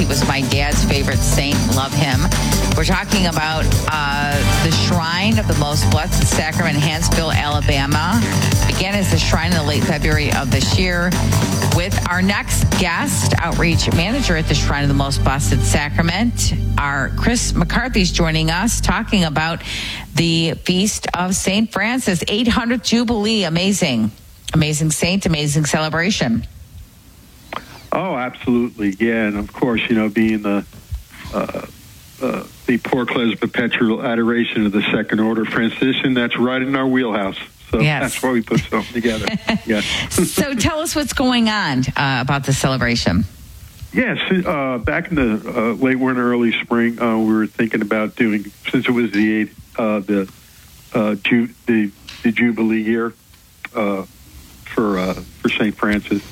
He was my dad's favorite saint. Love him. We're talking about the Shrine of the Most Blessed Sacrament, Hanceville, Alabama. Began as the shrine in the late February of this year. With our next guest, outreach manager at the Shrine of the Most Blessed Sacrament, our Chris McCarthy's joining us, talking about the Feast of St. Francis, 800th Jubilee. Amazing saint, amazing celebration. Oh, absolutely, yeah, and of course, being the Portcullis Perpetual Adoration of the Second Order Franciscan, that's right in our wheelhouse. So yes. That's why we put something together. Yes. So tell us what's going on about the celebration. Yes, back in the late winter, early spring, we were thinking about doing, since it was the Jubilee year for St. Francis.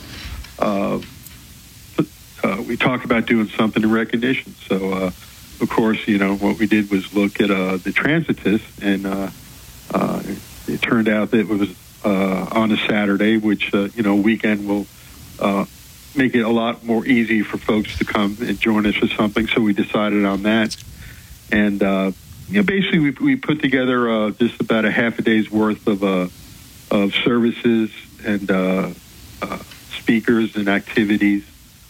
We talked about doing something in recognition. So, of course, what we did was look at the Transitus, and it turned out that it was on a Saturday, which, weekend will make it a lot more easy for folks to come and join us for something. So we decided on that. And, basically we put together just about a half a day's worth of services and speakers and activities.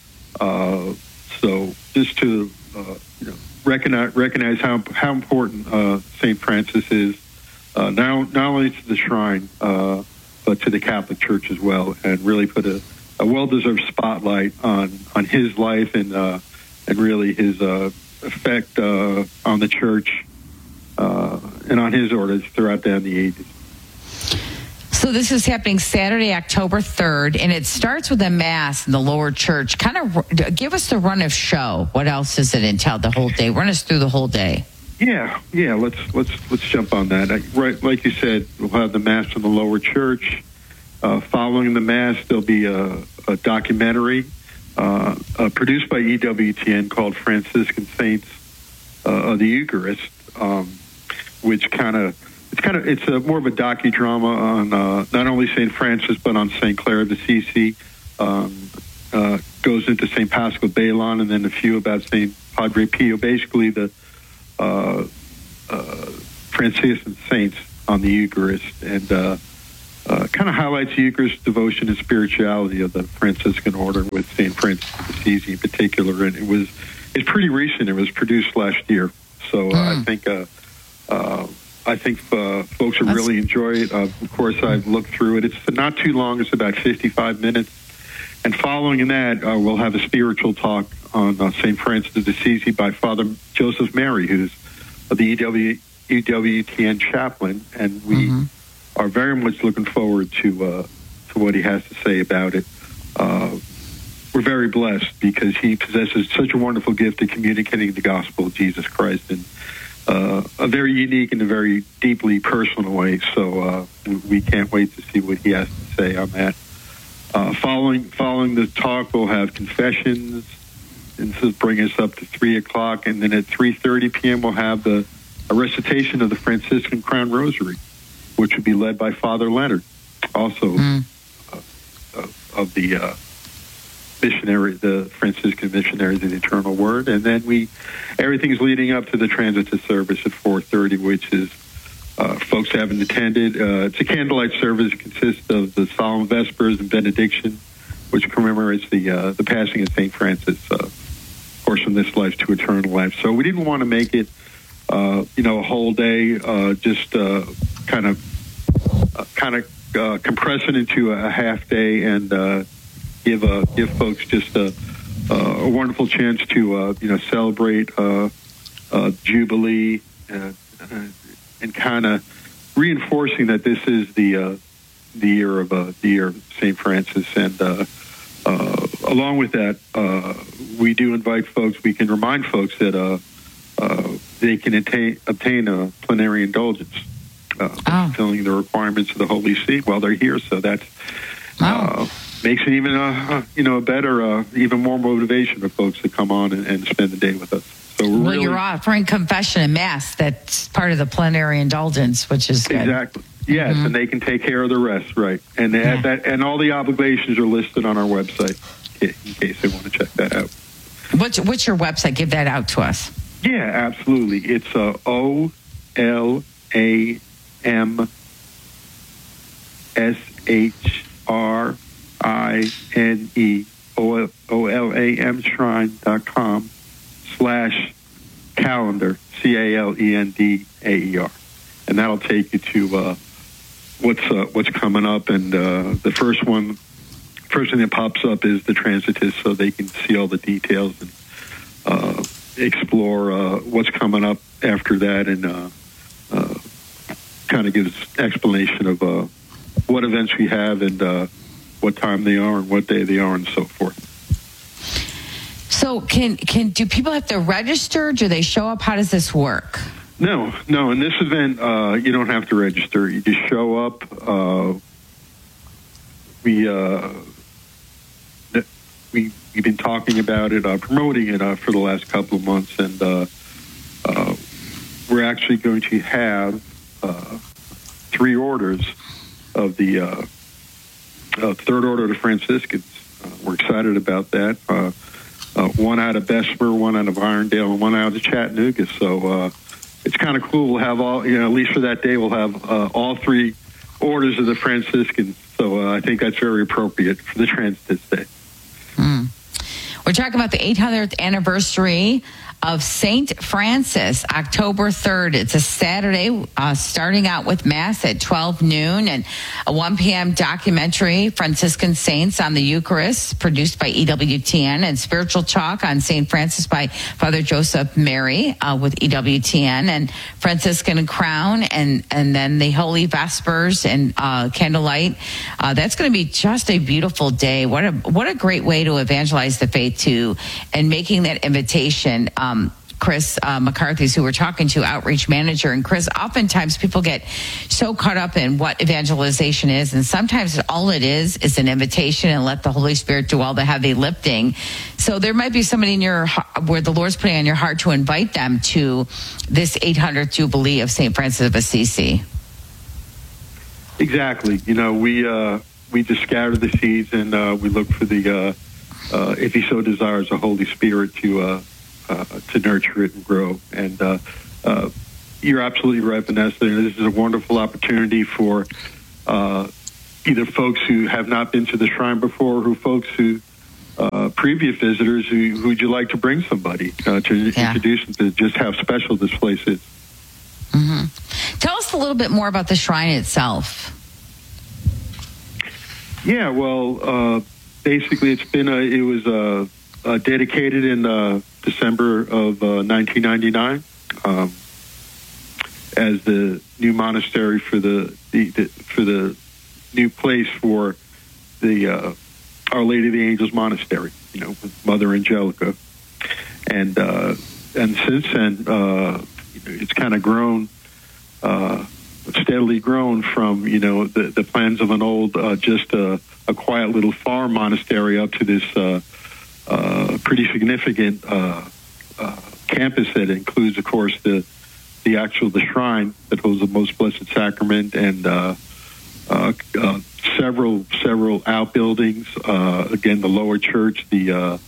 So just to, recognize how important St. Francis is, not only to the shrine, but to the Catholic Church as well, and really put a well-deserved spotlight on his life and really his effect on the Church and on his orders throughout down the ages. So this is happening Saturday, October 3rd, and it starts with a Mass in the lower church. Kind of give us the run of show. What else does it entail the whole day? Run us through the whole day. Yeah. Let's jump on that. Right, like you said, we'll have the Mass in the lower church. Following the Mass, there'll be a documentary produced by EWTN called Franciscan Saints of the Eucharist, which it's more of a docudrama on not only St. Francis but on St. Clare of Assisi. Goes into St. Paschal Baylon, and then a few about St. Padre Pio. Basically, the Franciscan saints on the Eucharist, and kind of highlights the Eucharist devotion and spirituality of the Franciscan order, with St. Francis of Assisi in particular. And it's pretty recent. It was produced last year, so I think folks will really enjoy it. Of course, I've looked through it. It's not too long. It's about 55 minutes. And following that, we'll have a spiritual talk on St. Francis of Assisi by Father Joseph Mary, who's the EWTN chaplain. And we are very much looking forward to what he has to say about it. We're very blessed because he possesses such a wonderful gift of communicating the gospel of Jesus Christ in a very unique and a very deeply personal way. So we can't wait to see what he has to say on that. Following the talk, we'll have confessions, and this will bring us up to 3 o'clock. And then at 3:30 p.m., we'll have a recitation of the Franciscan Crown Rosary, which will be led by Father Leonard, also of the Franciscan missionaries of the Eternal Word. And then everything's leading up to the Transitus service at 4:30, which is folks haven't attended. It's a candlelight service. It consists of the Solemn Vespers and Benediction, which commemorates the passing of St. Francis, of course, from this life to eternal life. So we didn't want to make it, a whole day, just kind of compress it into a half day and give folks just a wonderful chance to celebrate Jubilee and kind of reinforcing that this is the year of St. Francis. And along with that, we do invite folks. We can remind folks that they can obtain a plenary indulgence, fulfilling the requirements of the Holy See while they're here. So that's makes it even a better, even more motivation for folks to come on and spend the day with us. So you're offering confession and Mass. That's part of the plenary indulgence, which is good. Exactly. Yes, and they can take care of the rest, right? And and all the obligations are listed on our website in case they want to check that out. What's your website? Give that out to us. Yeah, absolutely. It's OLAMSHRINE.com/calendar, CALENDAER. And that'll take you to what's coming up. And the first thing that pops up is the Transitist, so they can see all the details and explore what's coming up after that, and kind of gives explanation of what events we have and what time they are and what day they are and so forth. So do people have to register? Do they show up? How does this work? No. In this event, you don't have to register. You just show up. We've been talking about it, promoting it for the last couple of months, and we're actually going to have 3 orders of the Third Order of the Franciscans. We're excited about that. One out of Bessemer, one out of Irondale, and one out of Chattanooga. So it's kind of cool. We'll have all, at least for that day, we'll have all 3 orders of the Franciscans. So I think that's very appropriate for the Transitist Day. We're talking about the 800th anniversary of St. Francis, October 3rd. It's a Saturday, starting out with Mass at 12 noon and a 1 p.m. documentary, Franciscan Saints on the Eucharist, produced by EWTN, and Spiritual Talk on St. Francis by Father Joseph Mary with EWTN, and Franciscan Crown, and then the Holy Vespers and Candlelight. That's going to be just a beautiful day. What a great way to evangelize the faith too, and making that invitation. Chris McCarthy's, who we're talking to, outreach manager. And Chris, oftentimes people get so caught up in what evangelization is, and sometimes all it is an invitation, and let the Holy Spirit do all the heavy lifting. So there might be somebody in your where the Lord's putting on your heart to invite them to this 800th Jubilee of St. Francis of Assisi. Exactly. We just scatter the seeds, and we look for the, if he so desires, the Holy Spirit to nurture it and grow. And you're absolutely right, Vanessa. This is a wonderful opportunity for either folks who have not been to the shrine before, or folks who previous visitors who would you like to bring somebody to introduce them to just how special this place is. Mm-hmm. Tell us a little bit more about the shrine itself. Yeah, well, basically, it was dedicated in December of 1999 as the new monastery for the new place for the Our Lady of the Angels Monastery, with Mother Angelica, and since then it's kind of grown, steadily grown from the plans of an old just a quiet little farm monastery up to this pretty significant campus that includes, of course, the shrine that holds the Most Blessed Sacrament, and several outbuildings. Again, the lower church, the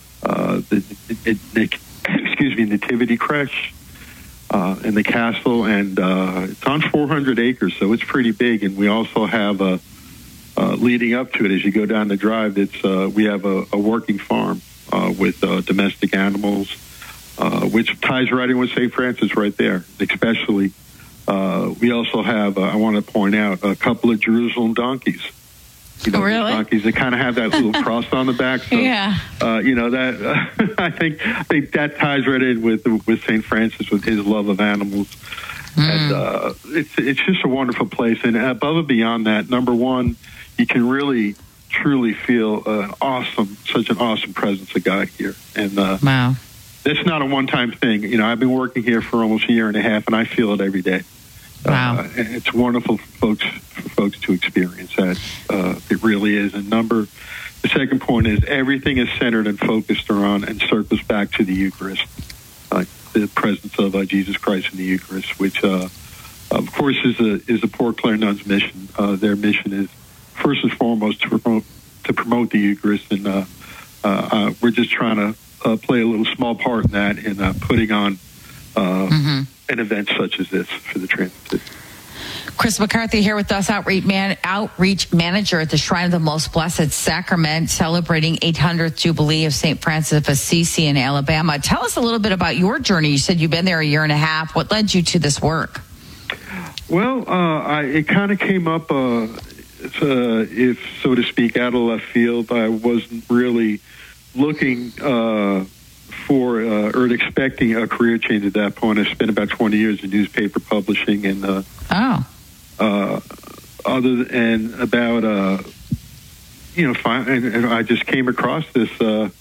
Nativity Crèche, and the castle, and it's on 400 acres, so it's pretty big. And we also have leading up to it, as you go down the drive, we have a working farm with domestic animals, which ties right in with St. Francis right there. Especially, we also have, I want to point out, a couple of Jerusalem donkeys. Really? Donkeys that kind of have that little cross on the back. So, yeah. That I think that ties right in with St. Francis, with his love of animals. And it's just a wonderful place. And above and beyond that, number one, you can really, truly feel such an awesome presence of God here. And wow, that's not a one-time thing. I've been working here for almost a year and a half, and I feel it every day. Wow, it's wonderful for folks to experience that. It really is. And the second point is everything is centered and focused around and circles back to the Eucharist, the presence of Jesus Christ in the Eucharist, which, of course, is the Port Clare Nuns' mission. Their mission is first and foremost to promote the Eucharist, and we're just trying to play a little small part in that, in putting on an event such as this for the transit system. Chris McCarthy here with us, outreach manager at the Shrine of the Most Blessed Sacrament, celebrating 800th Jubilee of St. Francis of Assisi in Alabama. Tell us a little bit about your journey. You said you've been there a year and a half. What led you to this work? Well, it kind of came up, if so to speak, out of left field. I wasn't really looking for or expecting a career change at that point. I spent about 20 years in newspaper publishing, and and I just came across this.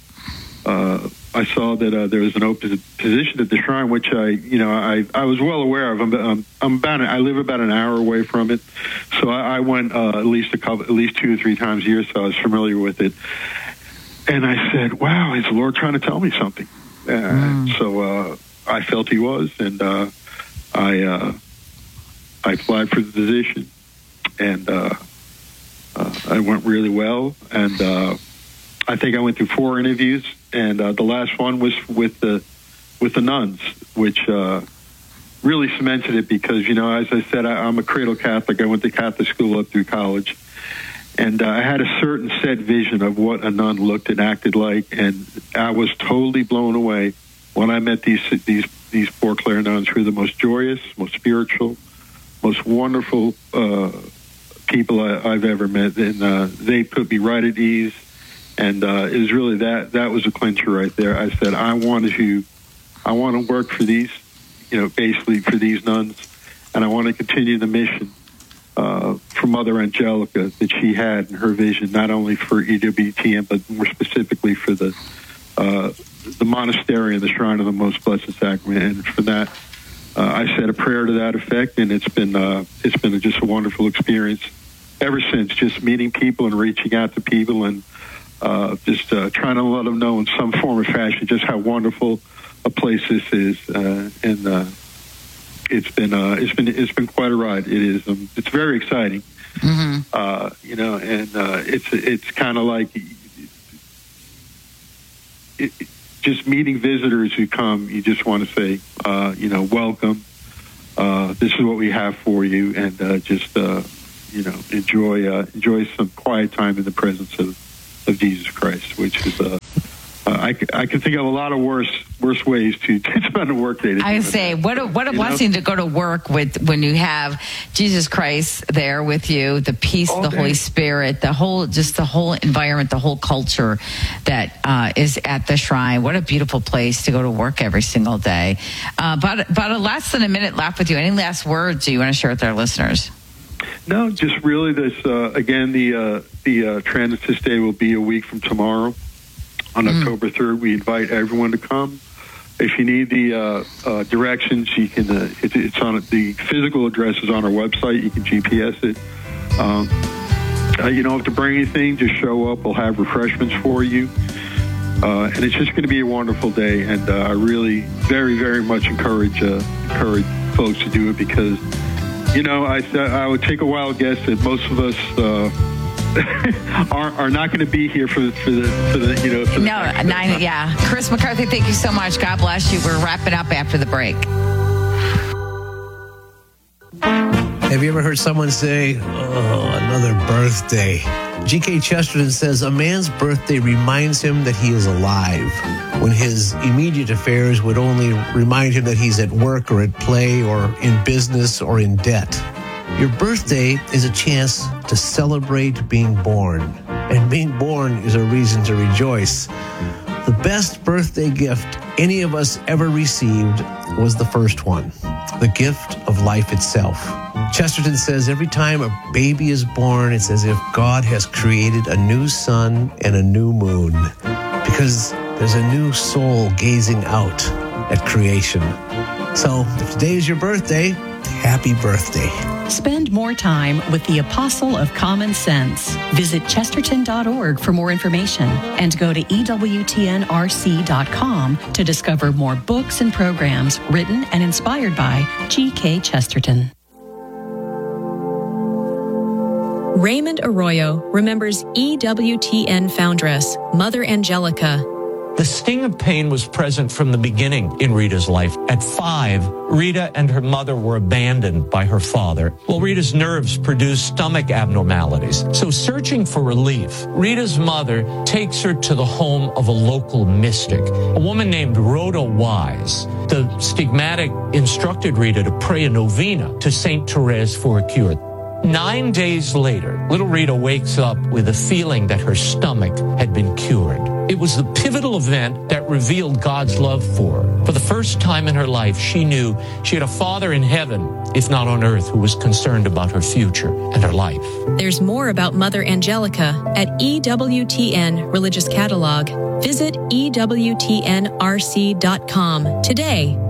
I saw that there was an open position at the Shrine, which I was well aware of. I live about an hour away from it, so I went at least 2 or 3 times a year, so I was familiar with it. And I said, "Wow, is the Lord trying to tell me something?" So I felt He was, and I applied for the position, and I went really well. And I think I went through 4 interviews, and the last one was with the nuns, which really cemented it because, as I said, I'm a cradle Catholic. I went to Catholic school up through college, and I had a certain set vision of what a nun looked and acted like, and I was totally blown away when I met these Poor Clare nuns, who are the most joyous, most spiritual, most wonderful people I've ever met, and they put me right at ease. And it was really that was a clincher right there. I said, I want to work for these, basically for these nuns, and I want to continue the mission from Mother Angelica that she had in her vision, not only for EWTN, but more specifically for the monastery and the Shrine of the Most Blessed Sacrament. And for that, I said a prayer to that effect, and it's been just a wonderful experience ever since. Just meeting people and reaching out to people, and just trying to let them know in some form or fashion just how wonderful a place this is, and it's been quite a ride. It is. It's very exciting, and it's kind of like just meeting visitors who come. You just want to say, welcome. This is what we have for you, and enjoy some quiet time in the presence of Jesus Christ, which is I can think of a lot of worse ways to spend a work day. I say, what a blessing to go to work with when you have Jesus Christ there with you, the peace, the Holy Spirit, the whole environment, the whole culture that is at the Shrine. What a beautiful place to go to work every single day. About a less than a minute left with you. Any last words you want to share with our listeners? No, just really this, again, the Transit Day will be a week from tomorrow on October 3rd. We invite everyone to come. If you need the directions, you can, it's on the physical address is on our website. You can GPS it. You don't have to bring anything. Just show up. We'll have refreshments for you. And it's just going to be a wonderful day. And I really very, very much encourage folks to do it because, I would take a wild guess that most of us are not going to be here for the Chris McCarthy, thank you so much. God bless you. We're wrapping up after the break. Have you ever heard someone say, another birthday? G.K. Chesterton says, a man's birthday reminds him that he is alive, when his immediate affairs would only remind him that he's at work or at play or in business or in debt. Your birthday is a chance to celebrate being born, and being born is a reason to rejoice. The best birthday gift any of us ever received was the first one, the gift of life itself. Chesterton says every time a baby is born, it's as if God has created a new sun and a new moon, because there's a new soul gazing out at creation. So if today is your birthday, happy birthday. Spend more time with the Apostle of Common Sense. Visit chesterton.org for more information and go to EWTNRC.com to discover more books and programs written and inspired by G.K. Chesterton. Raymond Arroyo remembers EWTN foundress, Mother Angelica. The sting of pain was present from the beginning in Rita's life. At 5, Rita and her mother were abandoned by her father, while Rita's nerves produced stomach abnormalities. So searching for relief, Rita's mother takes her to the home of a local mystic, a woman named Rhoda Wise. The stigmatic instructed Rita to pray a novena to St. Therese for a cure. 9 days later, little Rita wakes up with a feeling that her stomach had been cured. It was the pivotal event that revealed God's love for her. For the first time in her life, she knew she had a Father in heaven, if not on earth, who was concerned about her future and her life. There's more about Mother Angelica at EWTN Religious Catalog. Visit EWTNRC.com today.